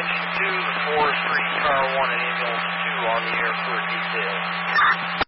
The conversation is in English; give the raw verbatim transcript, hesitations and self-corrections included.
Attention to the forestry, car one and ambulance two on the air for details.